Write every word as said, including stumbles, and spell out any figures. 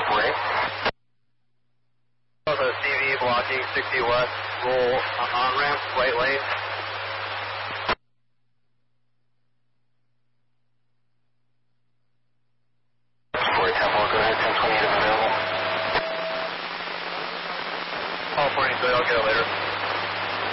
forty-eight. The C V blocking sixty west, roll on ramp, right lane. forty Temple, go ahead, ten twenty-eight available. Call forty, so I'll get it later.